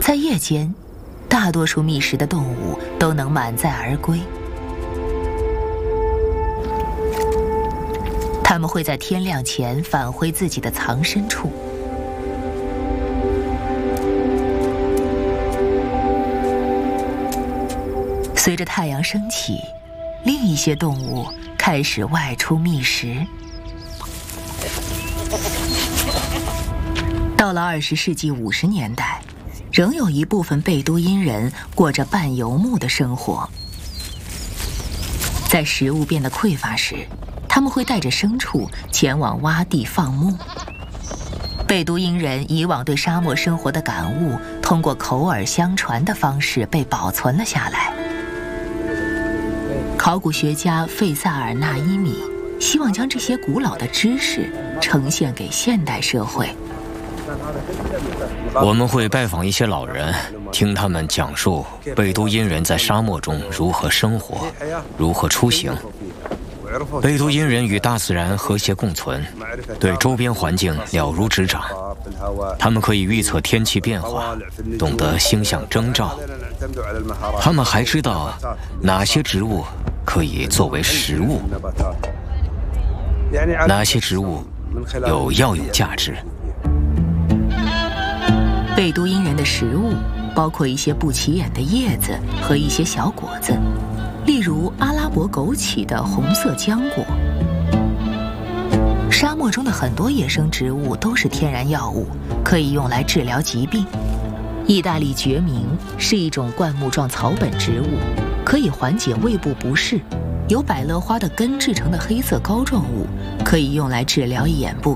在夜间，大多数觅食的动物都能满载而归。它们会在天亮前返回自己的藏身处。随着太阳升起，另一些动物开始外出觅食。到了20世纪50年代，仍有一部分贝都因人过着半游牧的生活。在食物变得匮乏时，他们会带着牲畜前往洼地放牧。贝都因人以往对沙漠生活的感悟，通过口耳相传的方式被保存了下来。考古学家费萨尔纳伊米希望将这些古老的知识呈现给现代社会。 我们会拜访一些老人，听他们讲述贝都因人在沙漠中如何生活，如何出行。贝都因人与大自然和谐共存，对周边环境了如指掌。他们可以预测天气变化，懂得星象征兆。他们还知道哪些植物可以作为食物，哪些植物有药用价值。 贝都因人的食物包括一些不起眼的叶子和一些小果子，例如阿拉伯枸杞的红色浆果。沙漠中的很多野生植物都是天然药物，可以用来治疗疾病。意大利决明是一种灌木状草本植物，可以缓解胃部不适。由百乐花的根制成的黑色膏状物可以用来治疗眼部